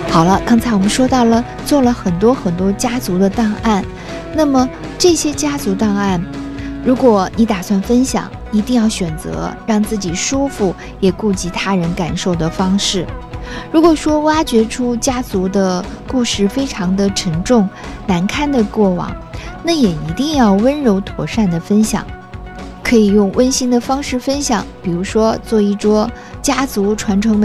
好了，刚才我们说到了做了很多家族的档案，那么这些家族档案，如果你打算分享，一定要选择让自己舒服也顾及他人感受的方式。如果说挖掘出家族的故事非常的沉重难堪的过往，那也一定要温柔妥善的分享，可以用温馨的方式分享，比如说做一桌家族传承